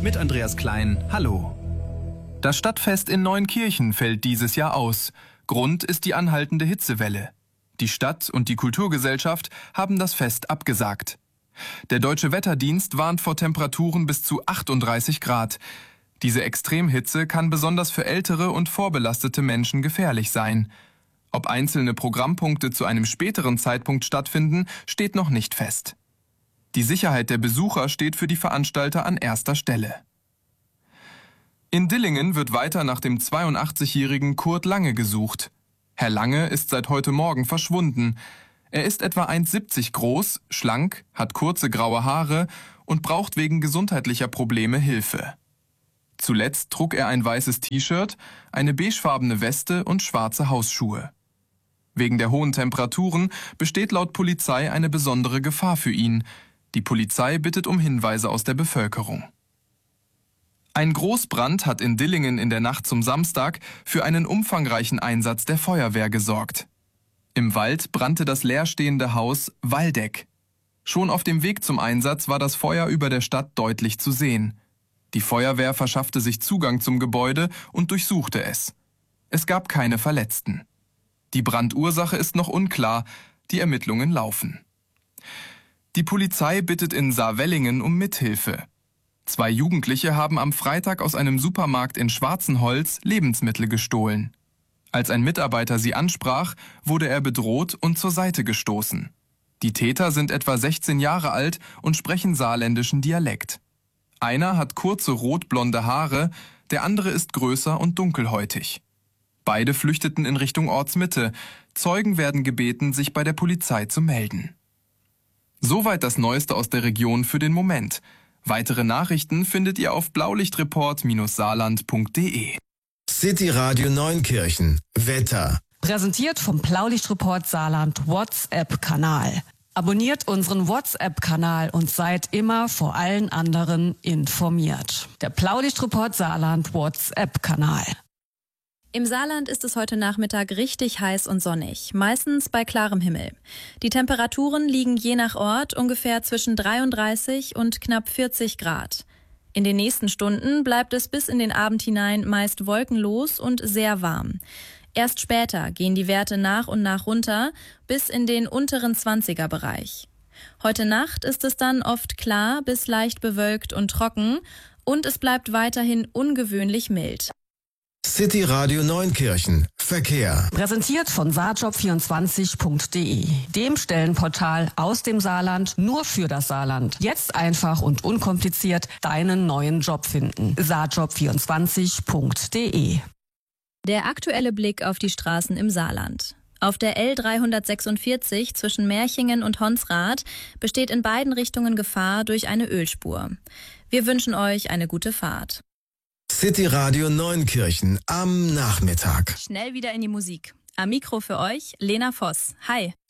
mit Andreas Klein. Hallo. Das Stadtfest in Neunkirchen fällt dieses Jahr aus. Grund ist die anhaltende Hitzewelle. Die Stadt und die Kulturgesellschaft haben das Fest abgesagt. Der Deutsche Wetterdienst warnt vor Temperaturen bis zu 38 Grad. Diese Extremhitze kann besonders für ältere und vorbelastete Menschen gefährlich sein. Ob einzelne Programmpunkte zu einem späteren Zeitpunkt stattfinden, steht noch nicht fest. Die Sicherheit der Besucher steht für die Veranstalter an erster Stelle. In Dillingen wird weiter nach dem 82-jährigen Kurt Lange gesucht. Herr Lange ist seit heute Morgen verschwunden. Er ist etwa 1,70 groß, schlank, hat kurze graue Haare und braucht wegen gesundheitlicher Probleme Hilfe. Zuletzt trug er ein weißes T-Shirt, eine beigefarbene Weste und schwarze Hausschuhe. Wegen der hohen Temperaturen besteht laut Polizei eine besondere Gefahr für ihn. Die Polizei bittet um Hinweise aus der Bevölkerung. Ein Großbrand hat in Dillingen in der Nacht zum Samstag für einen umfangreichen Einsatz der Feuerwehr gesorgt. Im Wald brannte das leerstehende Haus Waldeck. Schon auf dem Weg zum Einsatz war das Feuer über der Stadt deutlich zu sehen. Die Feuerwehr verschaffte sich Zugang zum Gebäude und durchsuchte es. Es gab keine Verletzten. Die Brandursache ist noch unklar, die Ermittlungen laufen. Die Polizei bittet in Saarwellingen um Mithilfe. 2 Jugendliche haben am Freitag aus einem Supermarkt in Schwarzenholz Lebensmittel gestohlen. Als ein Mitarbeiter sie ansprach, wurde er bedroht und zur Seite gestoßen. Die Täter sind etwa 16 Jahre alt und sprechen saarländischen Dialekt. Einer hat kurze rotblonde Haare, der andere ist größer und dunkelhäutig. Beide flüchteten in Richtung Ortsmitte. Zeugen werden gebeten, sich bei der Polizei zu melden. Soweit das Neueste aus der Region für den Moment. Weitere Nachrichten findet ihr auf blaulichtreport-saarland.de. City Radio Neunkirchen. Wetter. Präsentiert vom Blaulichtreport Saarland WhatsApp-Kanal. Abonniert unseren WhatsApp-Kanal und seid immer vor allen anderen informiert. Der Blaulichtreport Saarland WhatsApp-Kanal. Im Saarland ist es heute Nachmittag richtig heiß und sonnig, meistens bei klarem Himmel. Die Temperaturen liegen je nach Ort ungefähr zwischen 33 und knapp 40 Grad. In den nächsten Stunden bleibt es bis in den Abend hinein meist wolkenlos und sehr warm. Erst später gehen die Werte nach und nach runter bis in den unteren 20er-Bereich. Heute Nacht ist es dann oft klar bis leicht bewölkt und trocken und es bleibt weiterhin ungewöhnlich mild. City Radio Neunkirchen. Verkehr. Präsentiert von saarjob24.de, dem Stellenportal aus dem Saarland nur für das Saarland. Jetzt einfach und unkompliziert deinen neuen Job finden. saarjob24.de. Der aktuelle Blick auf die Straßen im Saarland. Auf der L346 zwischen Merchingen und Honsrath besteht in beiden Richtungen Gefahr durch eine Ölspur. Wir wünschen euch eine gute Fahrt. City Radio Neunkirchen am Nachmittag. Schnell wieder in die Musik. Am Mikro für euch Lena Voss. Hi.